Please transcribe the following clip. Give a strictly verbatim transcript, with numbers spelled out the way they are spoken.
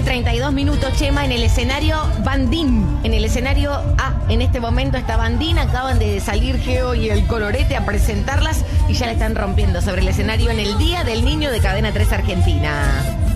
treinta y dos minutos, Chema, en el escenario Bandín. En el escenario A, en este momento está Bandín. Acaban de salir Geo y el Colorete a presentarlas y ya la están rompiendo sobre el escenario en el Día del Niño de Cadena tres Argentina.